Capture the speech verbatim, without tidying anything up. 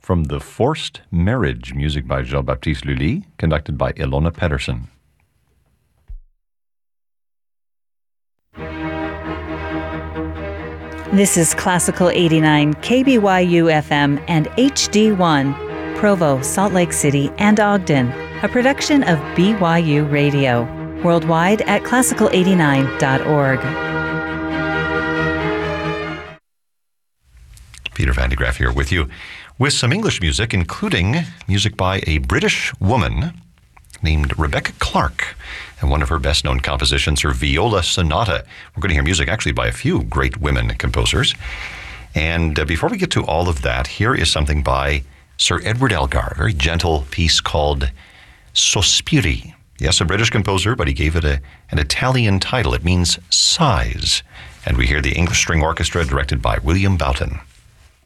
from The Forced Marriage, music by Jean-Baptiste Lully, conducted by Ilona Pedersen. This is Classical eighty-nine, K B Y U F M and H D one, Provo, Salt Lake City, and Ogden, a production of B Y U Radio, worldwide at classical eighty-nine dot org. Peter Van de Graaff here with you, with some English music, including music by a British woman named Rebecca Clark, and one of her best-known compositions, her Viola Sonata. We're going to hear music actually by a few great women composers. And uh, before we get to all of that, here is something by Sir Edward Elgar, a very gentle piece called Sospiri. Yes, a British composer, but he gave it a, an Italian title. It means sighs. And we hear the English String Orchestra directed by William Boughton.